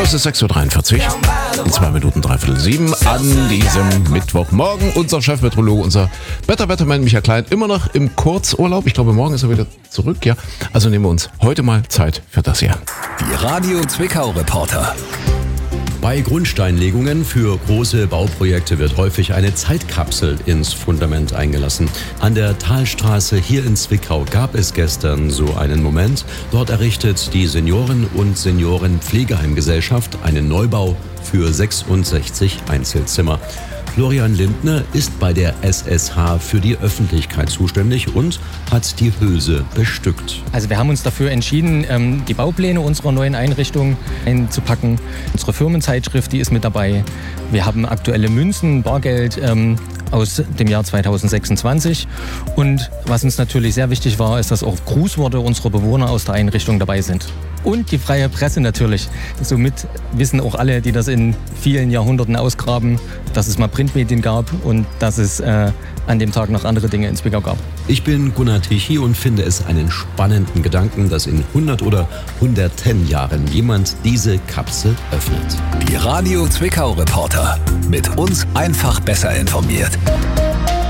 es ist 6.43 Uhr, in 2 Minuten 6:45 an diesem Mittwochmorgen. Unser Chefmeteorologe, unser Wettermann Michael Klein, immer noch im Kurzurlaub. Ich glaube, morgen ist er wieder zurück, ja. Also nehmen wir uns heute mal Zeit für das hier. Die Radio Zwickau Reporter. Bei Grundsteinlegungen für große Bauprojekte wird häufig eine Zeitkapsel ins Fundament eingelassen. An der Talstraße hier in Zwickau gab es gestern so einen Moment. Dort errichtet die Senioren- und Seniorenpflegeheimgesellschaft einen Neubau für 66 Einzelzimmer. Florian Lindner ist bei der SSH für die Öffentlichkeit zuständig und hat die Hülse bestückt. Also wir haben uns dafür entschieden, die Baupläne unserer neuen Einrichtung einzupacken. Unsere Firmenzeitschrift, die ist mit dabei. Wir haben aktuelle Münzen, Bargeld aus dem Jahr 2026. Und was uns natürlich sehr wichtig war, ist, dass auch Grußworte unserer Bewohner aus der Einrichtung dabei sind. Und die freie Presse natürlich. Somit wissen auch alle, die das in vielen Jahrhunderten ausgraben, dass es mal Printmedien gab und dass es an dem Tag noch andere Dinge in Zwickau gab. Ich bin Gunnar Tichy und finde es einen spannenden Gedanken, dass in 100 oder 110 Jahren jemand diese Kapsel öffnet. Die Radio Zwickau Reporter. Mit uns einfach besser informiert.